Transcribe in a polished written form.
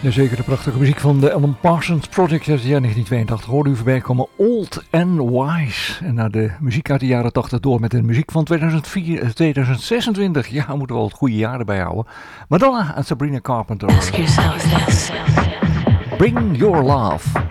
Jazeker, de prachtige muziek van de Alan Parsons Project uit het jaar 1982 hoorde u voorbij komen, Old and Wise. En naar de muziek uit de jaren 80 door met de muziek van 2026. Ja, we moeten wel het goede jaar erbij houden. Madonna en Sabrina Carpenter. Ask yourself this. Bring Your Love.